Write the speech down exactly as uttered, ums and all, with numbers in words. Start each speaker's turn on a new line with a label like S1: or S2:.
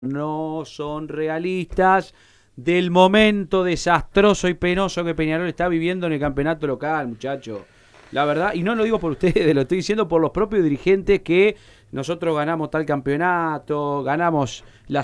S1: no son realistas del momento desastroso y penoso que Peñarol está viviendo en el campeonato local, muchachos. La verdad, y no lo digo por ustedes, lo estoy diciendo por los propios dirigentes que nosotros ganamos tal campeonato, ganamos la